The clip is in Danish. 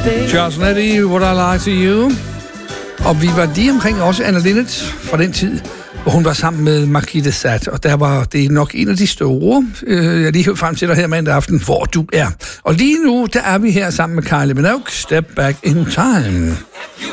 Charles Nettie, What I Lie to You. Og vi var lige omkring også Anna Linnet fra den tid, hvor hun var sammen med Marquis de Sade, og der var det nok en af de store, jeg lige hørt frem til dig her mandag aften, hvor du er. Og lige nu, der er vi her sammen med Kylie Minogue, Step Back in Time.